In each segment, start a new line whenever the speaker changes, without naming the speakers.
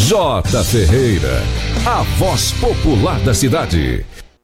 J. Ferreira, a voz popular da cidade.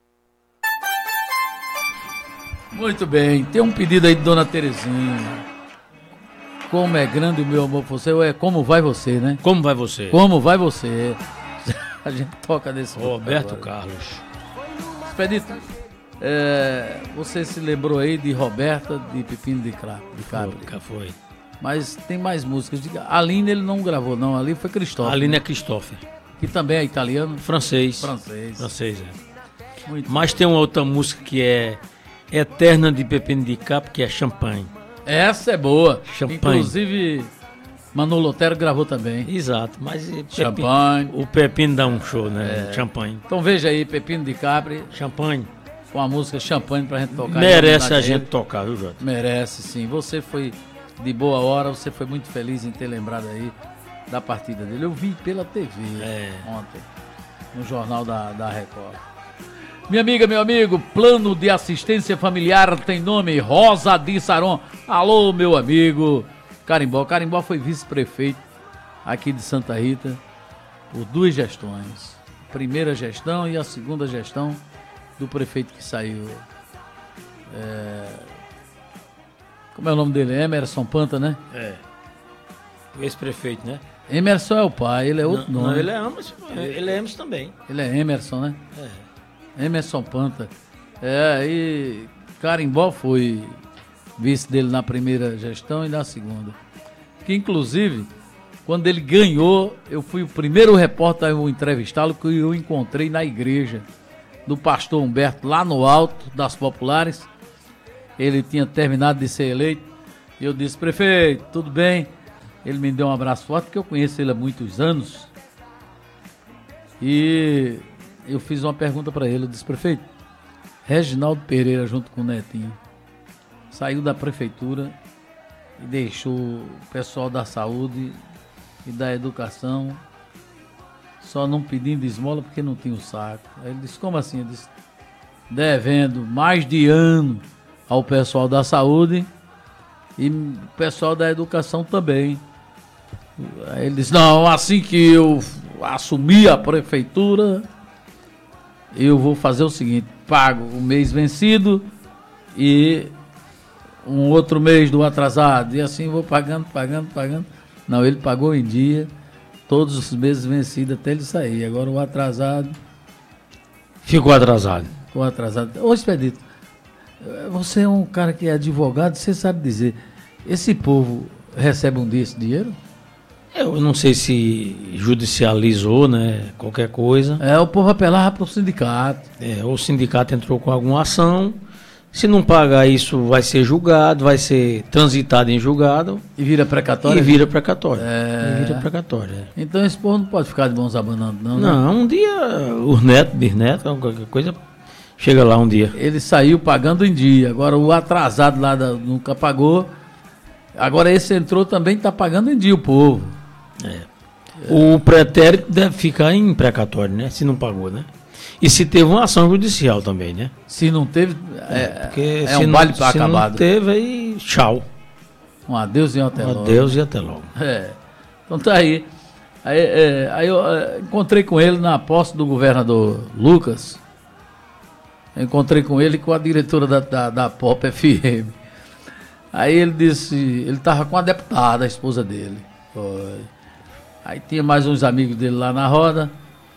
Muito bem, tem um pedido aí de Dona Terezinha. Como é grande o meu amor por você, ou é como vai você, né?
Como vai você?
Como vai você? A gente toca desse
Roberto
agora.
Carlos.
Expedito, você se lembrou aí de Roberta, de Pepino de Capri.
Foi.
Mas tem mais músicas. Aline ele não gravou, não. Ali foi Cristóvão.
Aline é Christopher.
Que também é italiano.
Francês.
Francês,
Muito Mas bom. Tem uma outra música que é eterna de Pepino de Capri, que é Champagne.
Essa é boa.
Champagne.
Inclusive, Manolo Otero gravou também.
Exato, mas
Champagne.
O Pepino dá um show, né? Champagne.
Então veja aí, Pepino de Capri.
Champagne.
Com a música Champagne pra gente tocar.
Merece a gente tocar, viu, Jota?
Merece, sim. Você foi de boa hora, você foi muito feliz em ter lembrado aí da partida dele. Eu vi pela TV ontem, no jornal da Record. Minha amiga, meu amigo, Plano de Assistência Familiar tem nome, Rosa de Saron. Alô, meu amigo Carimbó. Carimbó foi vice-prefeito aqui de Santa Rita por 2 gestões. A primeira gestão e a segunda gestão do prefeito que saiu. Como é o nome dele? Emerson Panta, né?
O ex-prefeito, né?
Emerson é o pai, ele é outro nome.
Não, ele é Emerson. Ele é Emerson também.
Ele é Emerson, né? Emerson Panta. E Carimbó foi vice dele na primeira gestão e na segunda. Que inclusive, quando ele ganhou, eu fui o primeiro repórter a entrevistá-lo, que eu encontrei na igreja do pastor Humberto, lá no alto das Populares. Ele tinha terminado de ser eleito. E eu disse: prefeito, tudo bem? Ele me deu um abraço forte, porque eu conheço ele há muitos anos. E eu fiz uma pergunta para ele. Eu disse: prefeito, Reginaldo Pereira junto com o Netinho saiu da prefeitura e deixou o pessoal da saúde e da educação só não pedindo esmola porque não tinha o saco. Aí ele disse: como assim? Eu disse: devendo mais de ano ao pessoal da saúde e o pessoal da educação também. Aí ele disse: não, assim que eu assumir a prefeitura, eu vou fazer o seguinte: pago o mês vencido e um outro mês do atrasado, e assim vou pagando. Não, ele pagou em dia todos os meses vencidos até ele sair. Agora o atrasado
ficou atrasado.
Ô, Expedito, você é um cara que é advogado, você sabe dizer, esse povo recebe um dia esse dinheiro?
Eu não sei se judicializou, né, qualquer coisa.
O povo apelava para o sindicato.
O sindicato entrou com alguma ação. Se não pagar isso, vai ser julgado, vai ser transitado em julgado.
E vira precatório?
E vira precatório.
Então esse povo não pode ficar de mãos abanando, não, né?
Não, um dia, os netos, bisnetos, qualquer coisa, chega lá um dia.
Ele saiu pagando em dia. Agora o atrasado lá nunca pagou. Agora esse entrou também, está pagando em dia o povo.
O pretérito deve ficar em precatório, né? Se não pagou, né? E se teve uma ação judicial também, né?
Se não teve,
porque
é um baile para acabado.
Se não teve, aí tchau.
Um adeus e até logo.
Adeus e até logo.
Então tá aí. Aí eu encontrei com ele na posse do governador Lucas. Eu encontrei com ele e com a diretora da Pop FM. Aí ele disse, ele estava com a deputada, a esposa dele. Aí tinha mais uns amigos dele lá na roda.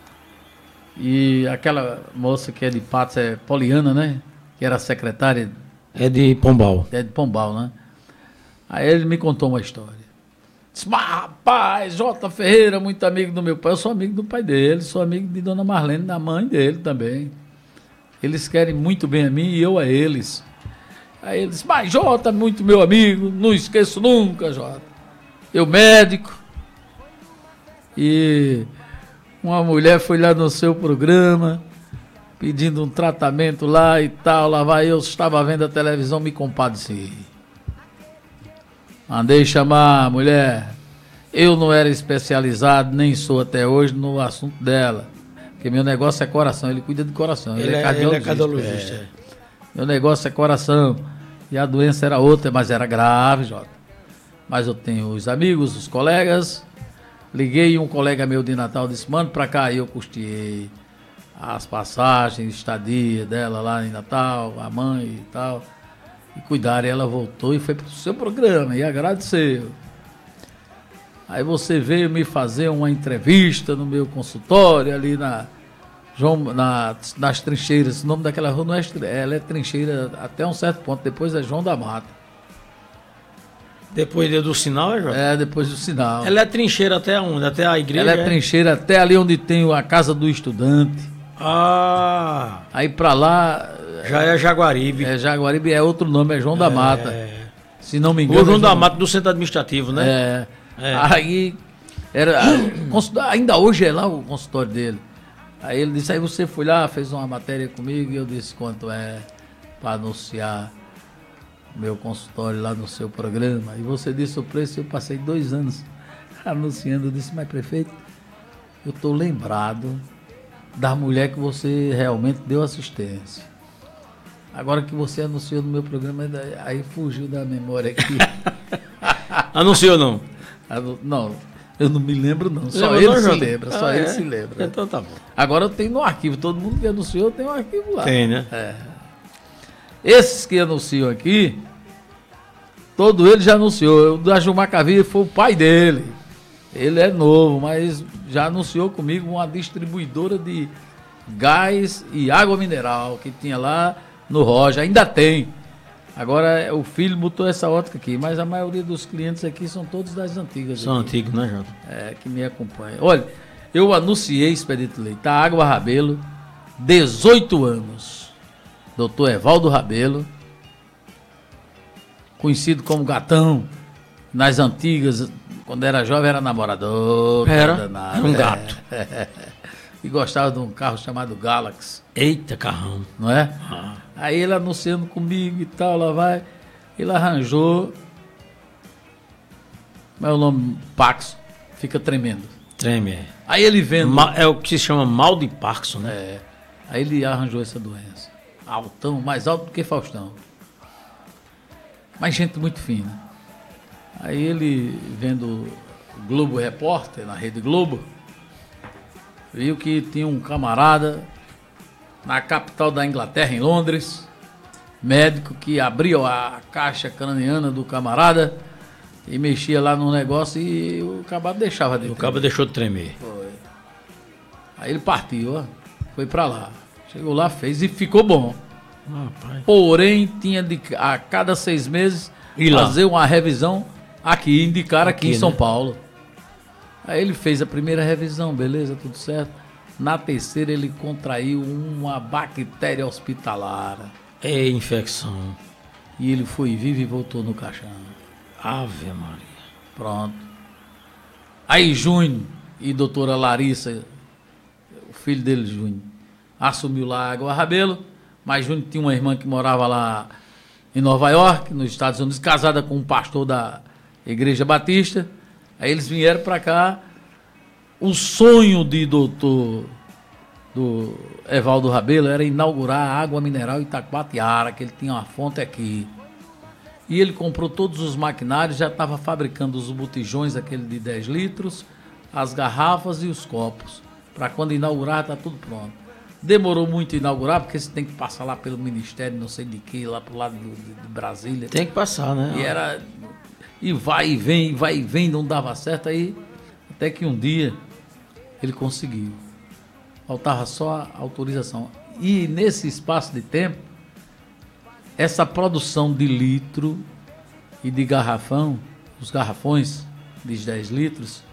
E aquela moça que é de Patos, é Poliana, né? Que era secretária.
É de Pombal.
É de Pombal, né? Aí ele me contou uma história. Disse: mas rapaz, J. Ferreira, muito amigo do meu pai. Eu sou amigo do pai dele, sou amigo de Dona Marlene, da mãe dele também. Eles querem muito bem a mim e eu a eles. Aí ele disse: mas Jota, muito meu amigo, não esqueço nunca, Jota. Eu médico. E uma mulher foi lá no seu programa, pedindo um tratamento lá e tal. Lá vai eu, estava vendo a televisão, me compadeci. Mandei chamar a mulher. Eu não era especializado, nem sou até hoje, no assunto dela. Porque meu negócio é coração, ele cuida de coração. Ele é cardiologista. Meu negócio é coração. E a doença era outra, mas era grave, Jota. Mas eu tenho os amigos, os colegas, Liguei um colega meu de Natal, disse, manda pra cá, aí eu custeei as passagens, estadia dela lá em Natal, a mãe e tal. E cuidaram, e ela voltou e foi pro seu programa e agradeceu. Aí você veio me fazer uma entrevista no meu consultório ali nas Trincheiras. O nome daquela rua não é, ela é Trincheira até um certo ponto, depois é João da Mata.
Depois do sinal, Jota?
É, depois do sinal.
Ela é trincheira até onde? Até a igreja?
Ela é trincheira até ali onde tem a casa do estudante.
Ah!
Aí pra lá...
Já é Jaguaribe.
É, Jaguaribe é outro nome, é João da Mata. Se não me engano...
O João da Mata do centro administrativo,
né? Aí... ainda hoje é lá o consultório dele. Aí ele disse, aí você foi lá, fez uma matéria comigo e eu disse quanto é para anunciar meu consultório lá no seu programa. E você disse o preço, eu passei 2 anos anunciando. Eu disse, mas prefeito, eu estou lembrado da mulher que você realmente deu assistência. Agora que você anunciou no meu programa, aí fugiu da memória aqui.
Anunciou não?
Não, eu não me lembro não. Só ele se lembra, só ele se lembra.
Então tá bom.
Agora eu tenho no arquivo, todo mundo que anunciou tem um arquivo lá.
Tem, né?
Esses que anunciam aqui, todo ele já anunciou. O da Gilmar Cavia foi o pai dele. Ele é novo, mas já anunciou comigo uma distribuidora de gás e água mineral que tinha lá no Roja. Ainda tem. Agora o filho botou essa ótica aqui, mas a maioria dos clientes aqui são todos das antigas.
São
aqui,
antigos, né, Jota?
que me acompanham. Olha, eu anunciei Expedito Leite, a Água Rabelo, 18 anos. Doutor Evaldo Rabelo, conhecido como Gatão, nas antigas, quando era jovem era namorador.
Era um gato.
E gostava de um carro chamado Galaxy.
Eita, carrão.
Não é? Aí ele anunciando comigo e tal, lá vai. Ele arranjou. Como é o nome? Paxo. Fica tremendo.
Treme,
Aí ele vendo.
É o que se chama mal de Parkinson, né?
Aí ele arranjou essa doença. Altão, mais alto do que Faustão. Mas gente muito fina. Aí ele, vendo o Globo Repórter, na Rede Globo, viu que tinha um camarada na capital da Inglaterra, em Londres, médico que abria a caixa craniana do camarada e mexia lá no negócio e o camarada deixava de tremer.
O camarada deixou de tremer.
Foi. Aí ele partiu, foi pra lá. Chegou lá, fez e ficou bom. Porém, tinha de a cada 6 meses fazer uma revisão aqui, indicar aqui em São Paulo. Aí ele fez a primeira revisão, beleza, tudo certo. Na terceira ele contraiu uma bactéria hospitalar.
É infecção.
E ele foi vivo e voltou no caixão.
Ave Maria.
Pronto. Aí Júnior e doutora Larissa, o filho dele, Júnior, assumiu lá a Água Rabelo, mas Júnior tinha uma irmã que morava lá em Nova York, nos Estados Unidos, casada com um pastor da Igreja Batista. Aí eles vieram para cá. O sonho de doutor do Evaldo Rabelo era inaugurar a água mineral Itacoatiara, que ele tinha uma fonte aqui. E ele comprou todos os maquinários, já estava fabricando os botijões, aquele de 10 litros, as garrafas e os copos. Para quando inaugurar, está tudo pronto. Demorou muito a inaugurar, porque você tem que passar lá pelo Ministério, não sei de que, lá pro lado de Brasília.
Tem que passar, né?
E vai e vem, não dava certo. Aí, até que um dia, ele conseguiu. Faltava só a autorização. E nesse espaço de tempo, essa produção de litro e de garrafão, os garrafões de 10 litros,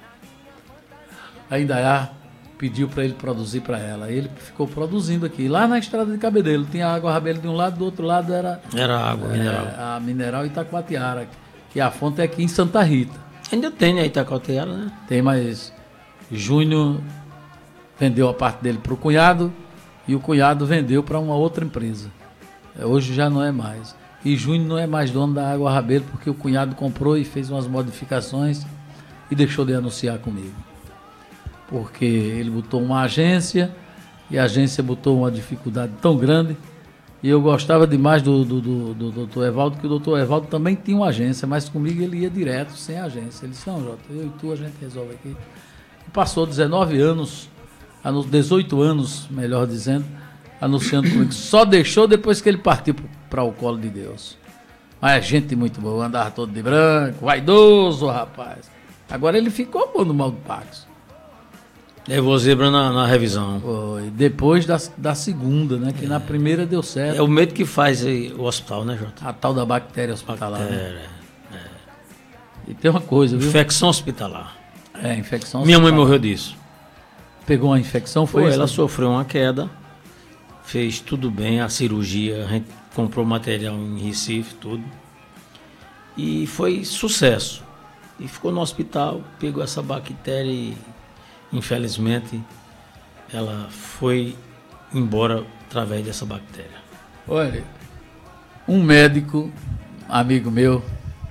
ainda pediu para ele produzir para ela. Ele ficou produzindo aqui. Lá na estrada de Cabedelo, tinha água Rabelo de um lado, do outro lado era
água mineral.
A mineral Itacoatiara, que a fonte é aqui em Santa Rita.
Ainda tem, né, Itacoatiara, né?
Tem, mas Júnior vendeu a parte dele para o cunhado e o cunhado vendeu para uma outra empresa. Hoje já não é mais. E Júnior não é mais dono da Água Rabelo porque o cunhado comprou e fez umas modificações e deixou de anunciar comigo. Porque ele botou uma agência e a agência botou uma dificuldade tão grande E eu gostava demais do doutor Evaldo, que o doutor Evaldo também tinha uma agência, mas comigo ele ia direto, sem agência. Ele disse, não, Jota, eu e tu a gente resolve aqui. E passou 19 anos, 18 anos, melhor dizendo, anunciando comigo. Só deixou depois que ele partiu para o colo de Deus. Mas é gente muito boa, andava todo de branco, vaidoso, rapaz. Agora ele ficou bom no mal do Pax.
Levou zebra na revisão.
Foi. Depois da segunda, né? Que na primeira deu certo.
É o medo que faz aí o hospital, né, Jota?
A tal da bactéria hospitalar.
Bactéria,
né? E tem uma coisa, viu?
Infecção hospitalar.
Infecção hospitalar.
Minha mãe morreu disso.
Pegou uma infecção, foi isso?
Ela sofreu uma queda, fez tudo bem, a cirurgia, a gente comprou material em Recife, tudo. E foi sucesso. E ficou no hospital, pegou essa bactéria e, infelizmente, ela foi embora através dessa bactéria.
Olha, um médico, amigo meu,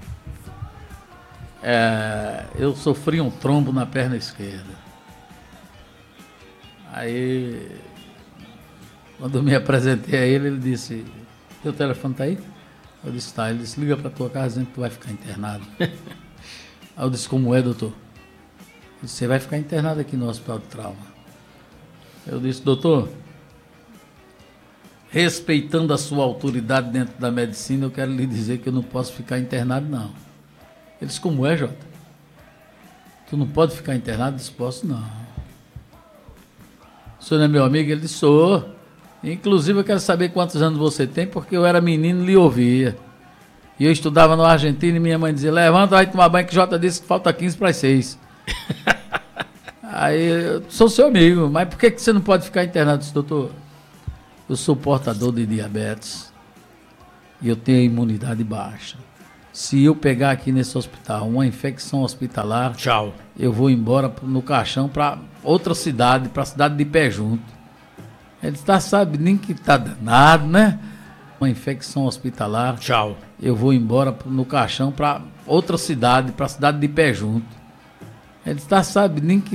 eu sofri um trombo na perna esquerda. Aí, quando eu me apresentei a ele, ele disse, teu telefone tá aí? Eu disse, tá. Ele disse, liga pra tua casa dizendo que tu vai ficar internado. Aí eu disse, como é, doutor? Ele disse, você vai ficar internado aqui no hospital de trauma. Eu disse, doutor, respeitando a sua autoridade dentro da medicina, eu quero lhe dizer que eu não posso ficar internado, não. Ele disse, como é, Jota? Tu não pode ficar internado? Eu disse, posso não. O senhor não é meu amigo? Ele disse, sou. Inclusive, eu quero saber quantos anos você tem, porque eu era menino e lhe ouvia. E eu estudava na Argentina e minha mãe dizia, levanta, vai tomar banho que Jota disse que falta 15 para as 6. Aí, eu sou seu amigo, mas por que você não pode ficar internado? Eu disse, doutor, eu sou portador de diabetes e eu tenho a imunidade baixa. Se eu pegar aqui nesse hospital uma infecção hospitalar,
tchau,
eu vou embora no caixão para outra cidade, para a cidade de Pé Junto. Ele está sabendo nem que está danado, né? Uma infecção hospitalar,
tchau,
eu vou embora no caixão para outra cidade, para a cidade de Pé Junto. Ele está sabendo nem que